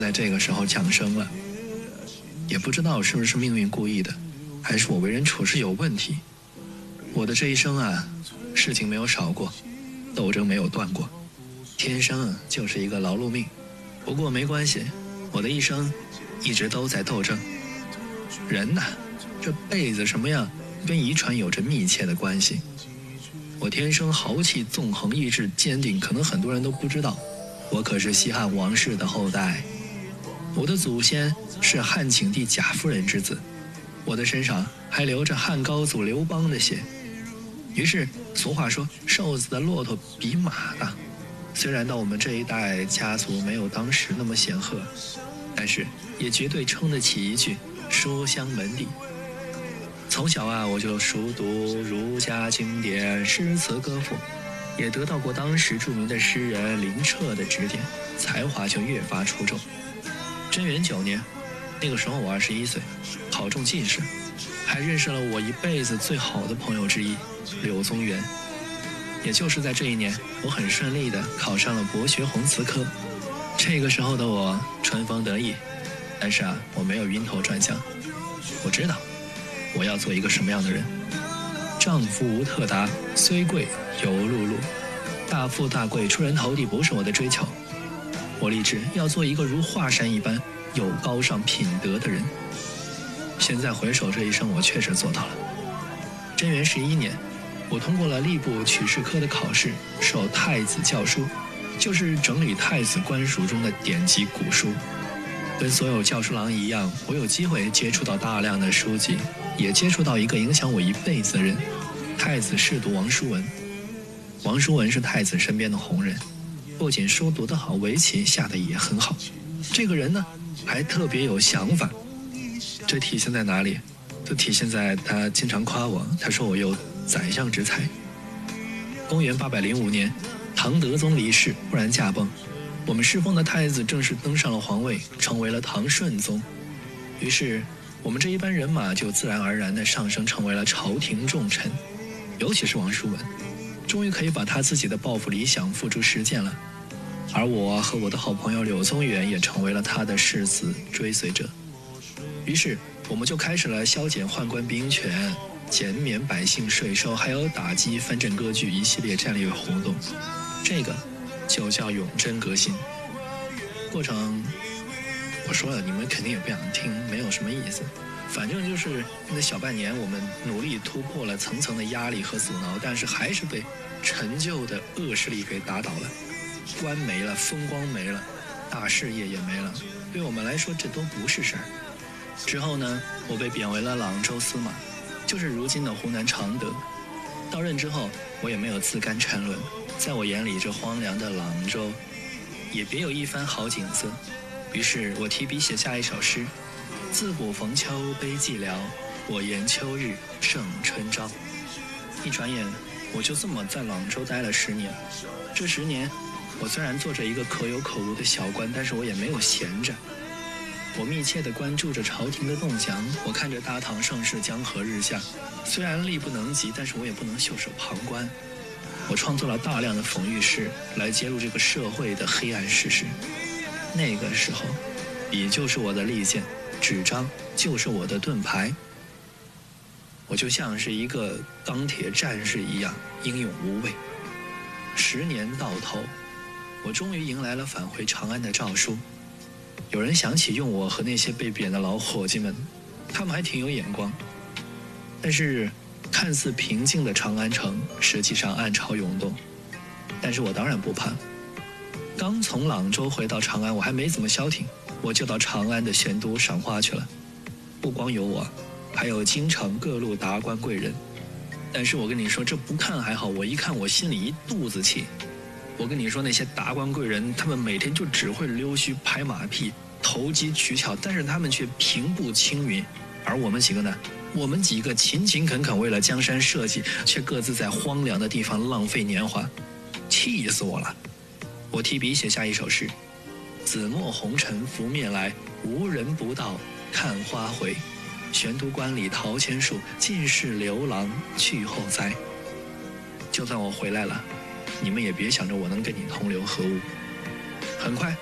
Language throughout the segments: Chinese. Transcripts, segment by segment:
在这个时候降生了。也不知道是不是命运故意的，还是我为人处事有问题。我的这一生啊，事情没有少过，斗争没有断过，天生就是一个劳碌命。不过没关系，我的一生一直都在斗争。人呐，这辈子什么样跟遗传有着密切的关系。我天生豪气纵横，意志坚定，可能很多人都不知道，我可是西汉王室的后代。我的祖先是汉景帝贾夫人之子，我的身上还流着汉高祖刘邦的血。于是俗话说，瘦子的骆驼比马大。虽然到我们这一代家族没有当时那么显赫，但是也绝对撑得起一句书香门第。从小啊，我就熟读儒家经典，诗词歌赋，也得到过当时著名的诗人林彻的指点，才华就越发出众。贞元9年，那个时候我21岁，考中进士，还认识了我一辈子最好的朋友之一柳宗元。也就是在这一年，我很顺利地考上了博学宏词科。这个时候的我春风得意，但是啊，我没有晕头转向。我知道我要做一个什么样的人。丈夫无特达，虽贵犹碌碌。大富大贵出人头地不是我的追求，我立志要做一个如华山一般有高尚品德的人。现在回首这一生，我确实做到了。贞元11年，我通过了吏部取士科的考试，授太子教书，就是整理太子官署中的典籍古书。跟所有教书郎一样，我有机会接触到大量的书籍，也接触到一个影响我一辈子的人——太子侍读王叔文。王叔文是太子身边的红人，不仅书读得好，围棋下得也很好。这个人呢，还特别有想法。这体现在哪里？就体现在他经常夸我，他说我有宰相之才。公元805年，唐德宗离世，忽然驾崩，我们侍奉的太子正式登上了皇位，成为了唐顺宗。于是我们这一班人马就自然而然地上升，成为了朝廷重臣。尤其是王叔文，终于可以把他自己的抱负理想付诸实践了。而我和我的好朋友柳宗元也成为了他的世子追随者。于是我们就开始了削减宦官兵权、减免百姓税收，还有打击藩镇割据一系列战略活动。这个就叫永贞革新。过程我说了，你们肯定也不想听，没有什么意思。反正就是那小半年，我们努力突破了层层的压力和阻挠，但是还是被陈旧的恶势力给打倒了。官没了，风光没了，大事业也没了，对我们来说这都不是事儿。之后呢，我被贬为了朗州司马，就是如今的湖南常德。到任之后，我也没有自甘沉沦，在我眼里，这荒凉的朗州也别有一番好景色。于是我提笔写下一首诗：自古逢秋悲寂寥，我言秋日胜春朝。一转眼，我就这么在朗州待了10年。这10年，我虽然做着一个可有可无的小官，但是我也没有闲着。我密切地关注着朝廷的动向，我看着大唐盛世江河日下，虽然力不能及，但是我也不能袖手旁观。我创作了大量的讽喻诗，来揭露这个社会的黑暗事实。那个时候，笔就是我的利剑，纸张就是我的盾牌。我就像是一个钢铁战士一样，英勇无畏。10年到头，我终于迎来了返回长安的诏书。有人想起用我和那些被贬的老伙计们，他们还挺有眼光。但是看似平静的长安城，实际上暗潮涌动。但是我当然不怕。刚从朗州回到长安，我还没怎么消停，我就到长安的玄都赏花去了。不光有我，还有京城各路达官贵人。但是我跟你说，这不看还好，我一看我心里一肚子气。我跟你说，那些达官贵人，他们每天就只会溜须拍马屁、投机取巧，但是他们却平步青云。而我们几个呢？我们几个勤勤恳恳为了江山社稷，却各自在荒凉的地方浪费年华，气死我了！我提笔写下一首诗：紫陌红尘拂面来，无人不道看花回。玄都关里桃千树，尽是刘郎去后栽。就算我回来了，你们也别想着我能跟你同流合污。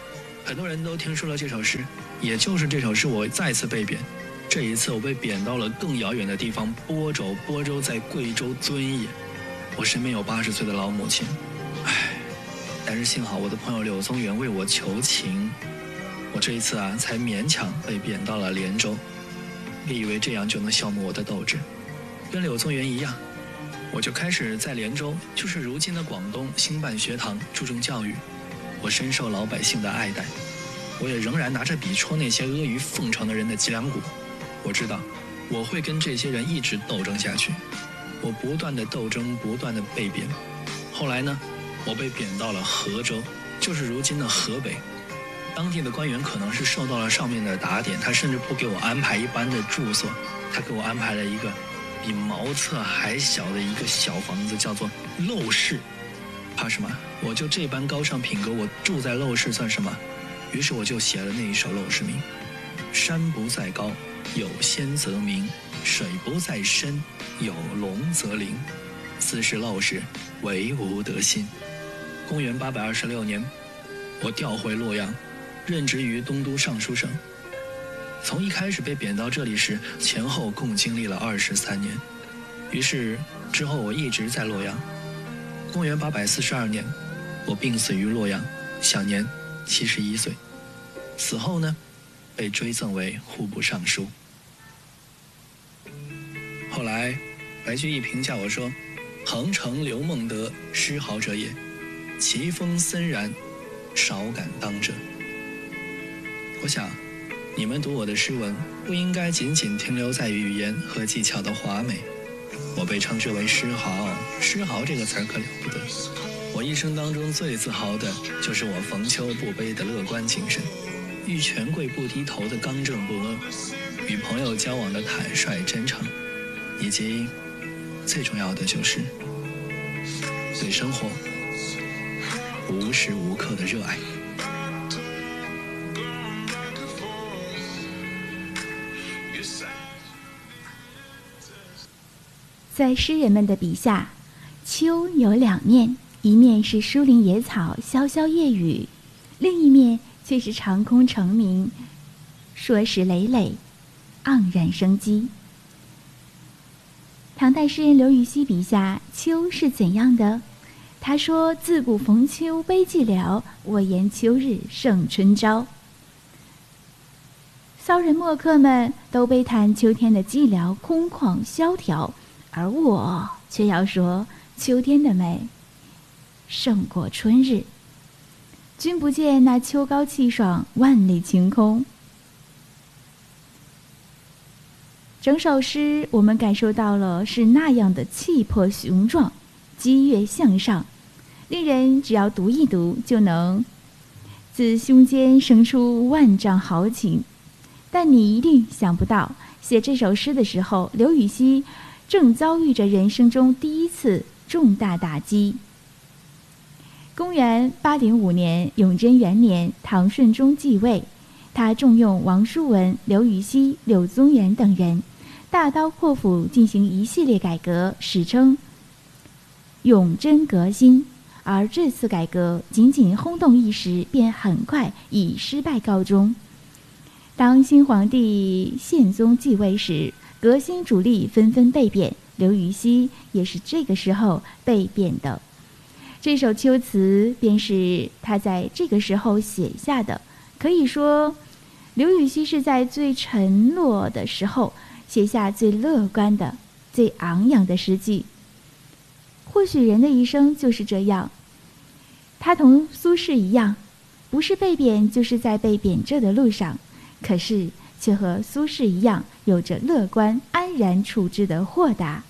很多人都听说了这首诗，也就是这首诗我再次被贬。这一次我被贬到了更遥远的地方播州，播州在贵州遵义。我身边有80岁的老母亲，但是幸好我的朋友柳宗元为我求情，我这一次才勉强被贬到了连州。别以为这样就能消磨我的斗志，跟柳宗元一样，我就开始在连州，就是如今的广东兴办学堂，注重教育。我深受老百姓的爱戴，我也仍然拿着笔戳那些阿谀奉承的人的脊梁骨。我知道我会跟这些人一直斗争下去，我不断的斗争，不断的被贬。后来呢，我被贬到了河州，就是如今的河北。当地的官员可能是受到了上面的打点，他甚至不给我安排一般的住所，他给我安排了一个比茅厕还小的一个小房子，叫做陋室。怕什么？我就这般高尚品格，我住在陋室算什么？于是我就写了那一首陋室铭：山不在高，有仙则名；水不在深，有龙则灵。斯是陋室，惟吾德馨。公元826年，我调回洛阳，任职于东都尚书省。从一开始被贬到这里时，前后共经历了23年。于是之后我一直在洛阳。公元842年，我病死于洛阳，享年71岁。死后呢，被追赠为户部尚书。后来白居易评价我说：横城刘孟德，诗豪者也，其风森然，少敢当者。我想你们读我的诗文，不应该仅仅停留在语言和技巧的华美。我被称之为诗豪，诗豪这个词儿可了不得。我一生当中最自豪的就是我逢秋不悲的乐观精神，遇权贵不低头的刚正不阿，与朋友交往的坦率真诚，以及最重要的就是对生活无时无刻的热爱。 在诗人们的笔下，秋有两面，一面是疏林野草潇潇夜雨，另一面却是长空澄明，硕石累累，盎然生机。唐代诗人刘禹锡笔下秋是怎样的？他说：自古逢秋悲寂寥，我言秋日胜春朝。骚人墨客们都悲叹秋天的寂寥空旷萧条，而我却要说秋天的美胜过春日。君不见那秋高气爽，万里晴空。整首诗我们感受到了是那样的气魄雄壮，激越向上，令人只要读一读就能自胸间生出万丈豪情。但你一定想不到，写这首诗的时候，刘禹锡正遭遇着人生中第一次重大打击。公元805年，永贞元年，唐顺宗继位，他重用王叔文、刘禹锡、柳宗元等人，大刀阔斧进行一系列改革，史称永贞革新。而这次改革仅仅轰动一时，便很快以失败告终。当新皇帝宪宗继位时，革新主力纷纷被贬，刘禹锡也是这个时候被贬的。这首秋词便是他在这个时候写下的，可以说刘禹锡是在最沉落的时候写下最乐观的、最昂扬的诗句。或许人的一生就是这样，他同苏轼一样，不是被贬就是在被贬谪的路上，可是却和苏轼一样有着乐观安然处之的豁达。